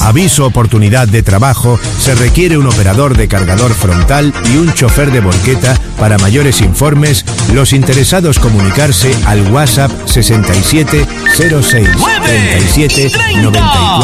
Aviso oportunidad de trabajo, se requiere un operador de cargador frontal y un chofer de volqueta. Para mayores informes, los interesados comunicarse al WhatsApp 67 06 37 94